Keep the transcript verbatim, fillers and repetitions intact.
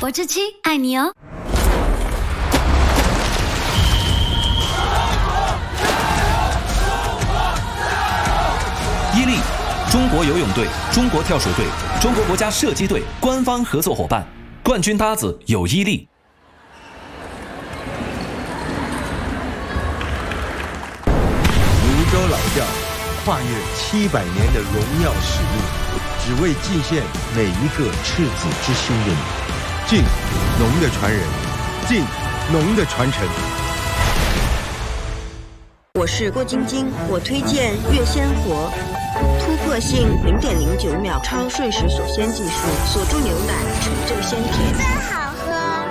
佛之妻爱你哦。 伊利，中国游泳队、中国跳水队、中国国家射击队官方合作伙伴，冠军搭子有伊利。 泸州老窖，跨越七百年的荣耀使命，只为敬献每一个赤子之心的你。敬农的传人，敬农的传承。 我是郭晶晶，我推荐月鲜活，突破性零点零九秒超瞬时锁鲜技术，锁住牛奶，成就鲜甜。